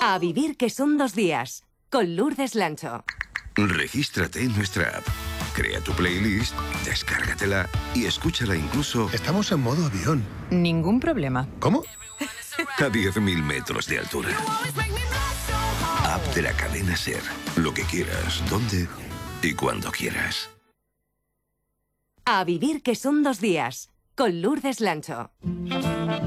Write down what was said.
A vivir que son 2 días, con Lourdes Lancho. Regístrate en nuestra app. Crea tu playlist, descárgatela y escúchala incluso... Estamos en modo avión. Ningún problema. ¿Cómo? a 10.000 metros de altura. App de la cadena SER. Lo que quieras, donde y cuando quieras. A vivir que son 2 días, con Lourdes Lancho.